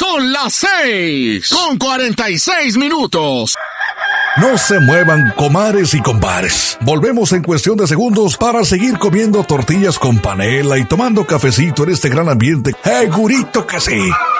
Son las 6:46. No se muevan, comares y compares. Volvemos en cuestión de segundos para seguir comiendo tortillas con panela y tomando cafecito en este gran ambiente. ¡Segurito que sí!